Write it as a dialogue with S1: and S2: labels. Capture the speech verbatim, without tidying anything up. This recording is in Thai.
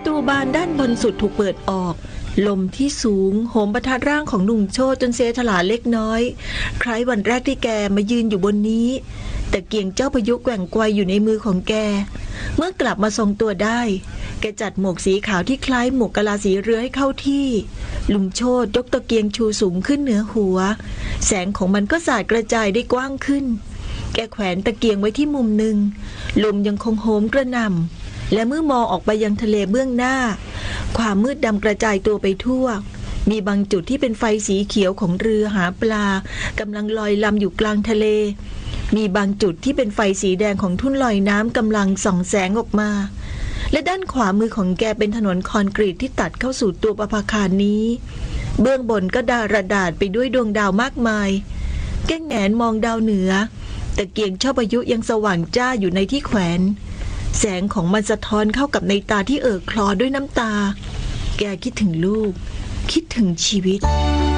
S1: ตูบานด้านบนสุดถูกเปิดออกลมที่สูงโหมปะทะร่างของหนุ่มโชติจนเซถลาเล็กน้อยคล้ายวันแรกที่แกมายืนอยู่บนนี้แต่เกียงเจ้าพายุแกว่งไกวอยู่ในมือของแกเมื่อกลับมาทรงตัวได้แกจัดหมวกสีขาวที่คล้ายหมวกกะลาสีเรือให้เข้าที่ลุงโชติยกตะเกียงชูสูงขึ้นเหนือหัวแสงของมันก็สาดกระจายได้กว้างขึ้นแกแขวนตะเกียงไว้ที่มุมหนึ่งลมยังคงโหมกระหน่ำและเมื่อมองออกไปยังทะเลเบื้องหน้าความมืดดำกระจายตัวไปทั่วมีบางจุดที่เป็นไฟสีเขียวของเรือหาปลากำลังลอยลำอยู่กลางทะเลมีบางจุดที่เป็นไฟสีแดงของทุ่นลอยน้ำกำลังส่องแสงออกมาและด้านขวามือของแกเป็นถนนคอนกรีตที่ตัดเข้าสู่ตัวประภาคารนี้เบื้องบนก็ดาระดาษไปด้วยดวงดาวมากมายแกแงนมองดาวเหนือตะเกียงช่อพายุยังสว่างจ้าอยู่ในที่แขวนแสงของมันสะท้อนเข้ากับในตาที่เอ่อคลอด้วยน้ำตาแกคิดถึงลูกคิดถึงชีวิต